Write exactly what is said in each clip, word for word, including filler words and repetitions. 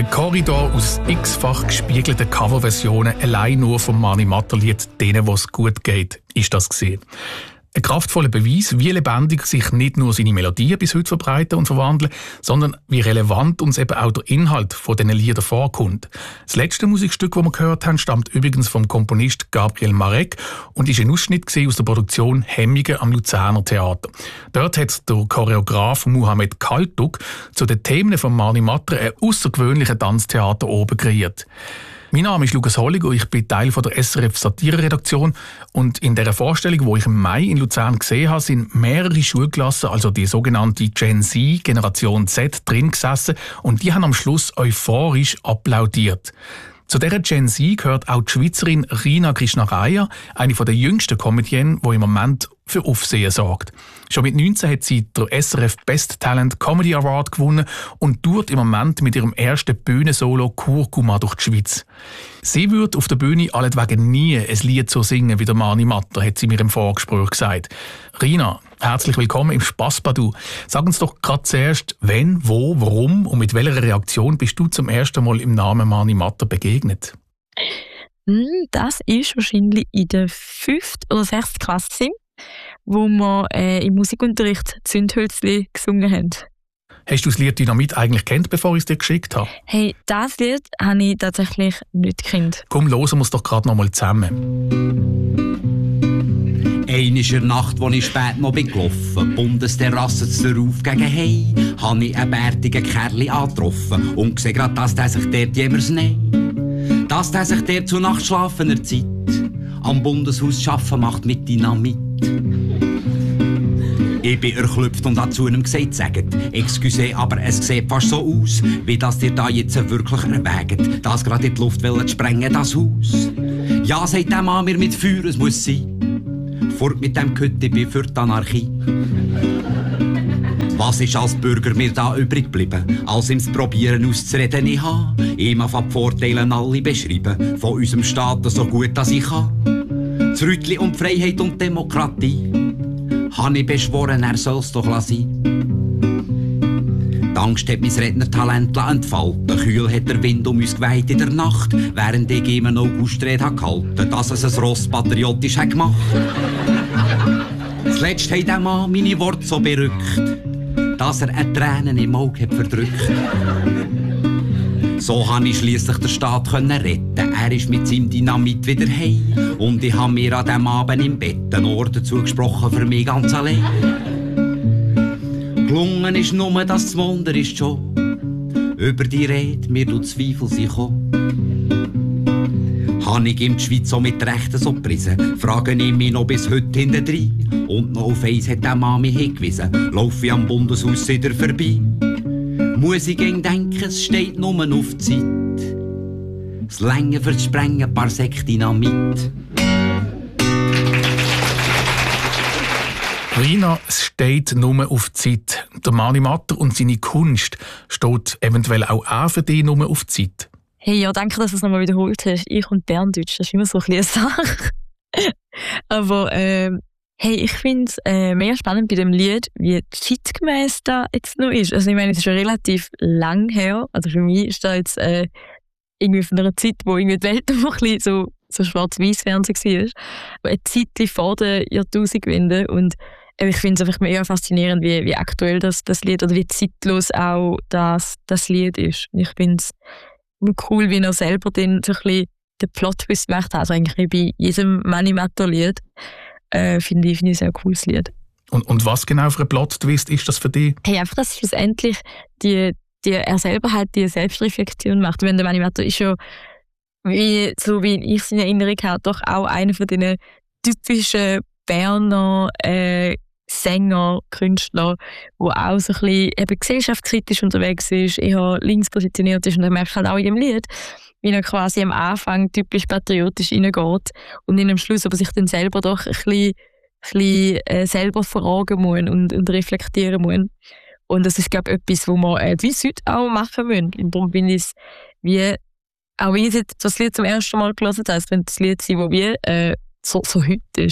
Ein Korridor aus x-fach gespiegelten Coverversionen allein nur vom Mani Matter-Lied «Denen, wo's gut geht» ist das gesehen. Ein kraftvoller Beweis, wie lebendig sich nicht nur seine Melodien bis heute verbreiten und verwandeln, sondern wie relevant uns eben auch der Inhalt von diesen Liedern vorkommt. Das letzte Musikstück, das wir gehört haben, stammt übrigens vom Komponist Gabriel Marek und ist ein Ausschnitt aus der Produktion «Hemmige» am Luzerner Theater. Dort hat der Choreograf Muhammed Kaltuk zu den Themen von Mani Matter ein außergewöhnliches Tanztheater oben kreiert. Mein Name ist Lukas Holliger, ich bin Teil der S R F-Satire-Redaktion und in dieser Vorstellung, die ich im Mai in Luzern gesehen habe, sind mehrere Schulklassen, also die sogenannte Gen Z, Generation Z, drin gesessen und die haben am Schluss euphorisch applaudiert. Zu dieser Gen Z gehört auch die Schweizerin Rina Krishnaraya, eine der jüngsten Comedienne, die im Moment für Aufsehen sorgt. Schon mit neunzehn hat sie den S R F Best Talent Comedy Award gewonnen und tourt im Moment mit ihrem ersten Bühnensolo Kurkuma durch die Schweiz. Sie wird auf der Bühne allentwegen nie ein Lied so singen wie der Mani Matter, hat sie mir im Vorgespräch gesagt. Rina, herzlich willkommen im Spassbadu. Sag uns doch gerade zuerst, wenn, wo, warum und mit welcher Reaktion bist du zum ersten Mal im Namen Mani Matter begegnet? Das ist wahrscheinlich in der fünften oder sechsten Klasse, wo wir äh, im Musikunterricht Zündhölzli gesungen haben. Hast du das Lied Dynamit eigentlich kennt, bevor ich es dir geschickt habe? Hey, das Lied habe ich tatsächlich nicht gekannt. Komm, hören wir es doch gerade noch mal zusammen. Eine ist in der Nacht, als ich spät noch bin gelaufen, Bundesterrasse zu der Rauf gegen Hei, habe ich einen bärtigen Kerl angetroffen und gesehen grad, dass der sich dort jemals nein, dass der sich dort zu nachtschlafener Zeit am Bundeshaus arbeiten macht mit Dynamit. Ich bin erklüpft und habe zu ihm gesagt, sagt, excuse, aber es sieht fast so aus, wie dass ihr da jetzt wirklich erwägt, das gerade in die Luft wollen sprengen, das Haus. Ja, sagt der Mann mir mit Feuer, es muss sein. Fort mit dem Kütte, ich bin für die Anarchie. Was ist als Bürger mir da übrig geblieben, als ihm das Probieren auszureden ich habe? Ihm auf die Vorteile alle beschreiben, von unserem Staat so gut als ich kann. Das Rütli und Freiheit und Demokratie, habe ich beschworen, er soll's doch sein. Die Angst hat mein Rednertalent entfalten. Kühl hat der Wind um uns geweht in der Nacht, während ich ihm eine Augustrede gehalten, dass es ein Ross patriotisch hat gemacht. Zuletzt hat der Mann meine Worte so berückt, dass er eine Tränen im Auge hat verdrückt. So konnte ich schliesslich den Staat retten. Er ist mit seinem Dynamit wieder heim. Und ich habe mir an diesem Abend im Bett ein Ohr dazu gesprochen, für mich ganz allein. Gelungen ist nur, dass das Wunder ist schon. Über die Rede mir du Zweifel sie kommen. Habe ich ihm die Schweiz so mit Rechten so gepriesen, frage ich mich noch bis heute hintendrein. Und noch auf eins hat der Mann mich hingewiesen, laufe ich am Bundeshaus wieder vorbei. Muss ich gegen denken, es steht nur auf die Zeit. Das Länge für das Sprengen, ein paar Säcke Dynamit. Rina, es steht nur auf die Zeit. Der Mani Matter und seine Kunst steht eventuell auch, auch für dich nur auf die Zeit. Hey, ja, danke, dass du es nochmal wiederholt hast. Ich und Berndeutsch, das ist immer so ein bisschen eine Sache. Aber ähm, hey, ich finde es äh, mega spannend bei dem Lied, wie zeitgemäß da jetzt noch ist. Also ich meine, es ist schon relativ lang her. Also für mich ist da jetzt äh, irgendwie von einer Zeit, wo irgendwie die Welt noch ein bisschen so, so schwarz-weiß-Fernsehen war. Eine Zeit vor der Jahrtausendwende. Und äh, ich finde es einfach mega faszinierend, wie, wie aktuell das, das Lied oder wie zeitlos auch das, das Lied ist. Und ich finde es cool, wie er selber den, so ein bisschen den Plot-Twist gemacht hat. Also eigentlich bei jedem Mani Matter-Lied. Äh, finde ich, find ich ein sehr cooles Lied. Und, und was genau für ein Plot-Twist ist das für dich? Hey, einfach, dass schlussendlich die, die, er selber halt die Selbstreflexion macht. Wenn der Mani Matter ist ja, wie, so wie ich es in Erinnerung habe, doch auch einer von diesen typischen Berner äh, Sänger, Künstler, der auch so ein bisschen eben gesellschaftskritisch unterwegs ist, eher links positioniert ist. Und er merkt halt auch in dem Lied, wie er quasi am Anfang typisch patriotisch reingeht und in am Schluss aber sich dann selber doch ein bisschen, ein bisschen äh, selber fragen muss und, und reflektieren muss. Und das ist, glaube ich, etwas, was wir äh, bis heute auch machen müssen. Und darum bin ich es, wie, auch wenn ich das Lied zum ersten Mal gelesen habe, es könnte das Lied sein, das wie äh, so, so heute ist.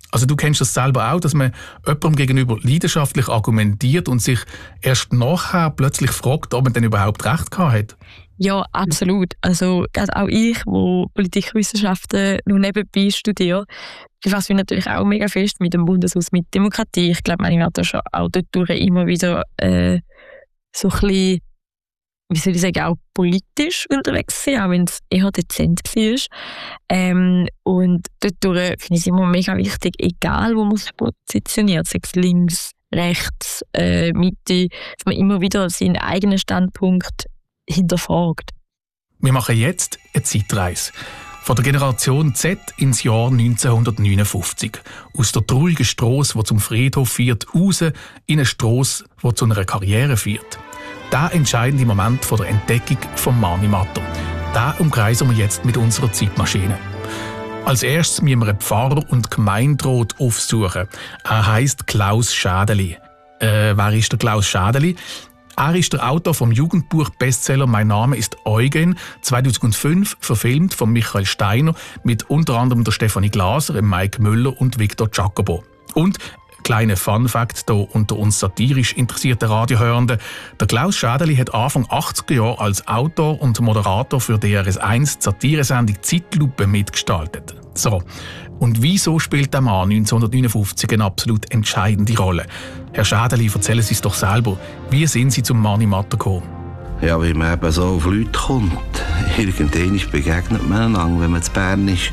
Also du kennst das selber auch, dass man jemandem gegenüber leidenschaftlich argumentiert und sich erst nachher plötzlich fragt, ob man denn überhaupt recht gehabt hat? Ja, absolut. Also gerade auch ich, wo Politikwissenschaften noch nebenbei studiere, befasse mich natürlich auch mega fest mit dem Bundeshaus, mit Demokratie. Ich glaube, ich werde schon auch dort immer wieder äh, so ein bisschen, wie soll ich sagen, auch politisch unterwegs sein, auch wenn es eher dezent war. Ähm, und dort finde ich es immer mega wichtig, egal wo man sich positioniert, sei es links, rechts, äh, Mitte, dass man immer wieder seinen eigenen Standpunkt hinterfragt. Wir machen jetzt eine Zeitreise. Von der Generation Z ins Jahr neunzehnhundertneunundfünfzig. Aus der traurigen Strasse, die zum Friedhof führt, raus in eine Strasse, die zu einer Karriere führt. Der entscheidende Moment von der Entdeckung von Mani Matter. Den umkreisen wir jetzt mit unserer Zeitmaschine. Als erstes müssen wir einen Pfarrer und Gemeinderat aufsuchen. Er heisst Klaus Schädeli. Äh, wer ist der Klaus Schädeli? Er ist der Autor vom Jugendbuch-Bestseller «Mein Name ist Eugen», zweitausendfünf verfilmt von Michael Steiner mit unter anderem der Stefanie Glaser, Mike Müller und Victor Giacobo. Und kleiner Fun-Fact hier unter uns satirisch interessierten Radiohörenden: Der Klaus Schädeli hat Anfang achtziger Jahre als Autor und Moderator für D R S eins die Satiresendung «Zeitlupe» mitgestaltet. So, und wieso spielt der Mann neunzehnhundertneunundfünfzig eine absolut entscheidende Rolle? Herr Schädeli, erzählen Sie es doch selber. Wie sind Sie zum Mani Matter gekommen? Ja, wie man eben so auf Leute kommt. Irgendwann begegnet man einander, wenn man zu Bern ist.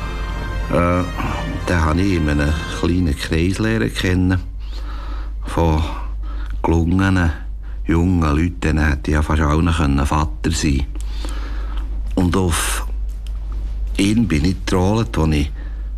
Äh, dann habe ich in einem kleinen Kreis lernen kennen. Von gelungenen, jungen Leuten. Dann hätte ich ja fast allen Vater sein können. Und auf ihn bin ich getrollt, als ich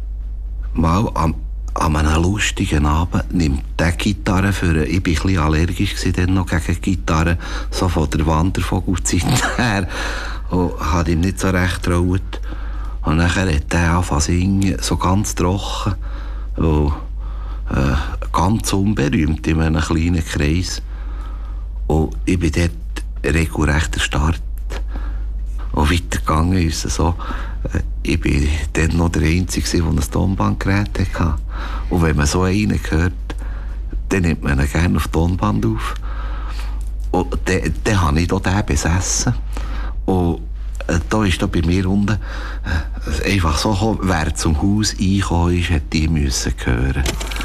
mal am An einem lustigen Abend nimmt die Gitarre für. Ich war ein bisschen allergisch dann noch gegen Gitarre, so von der Wandervogelzeit her. Und habe ihm nicht so recht getraut. Und nachher hat er angefangen zu singen, so ganz trocken. Und, äh, ganz unberühmt in einem kleinen Kreis. Und ich bin dort regelrecht erstarrt. Und weitergegangen ist es so. Ich war dann noch der Einzige, der ein Tonbandgerät hatte. Und wenn man so einen hört, dann nimmt man ihn gerne auf die Tonband auf. Und dann, dann habe ich hier den besessen. Und äh, da ist da bei mir unten äh, einfach so gekommen, wer zum Haus reingekommen ist, hätte die müssen hören.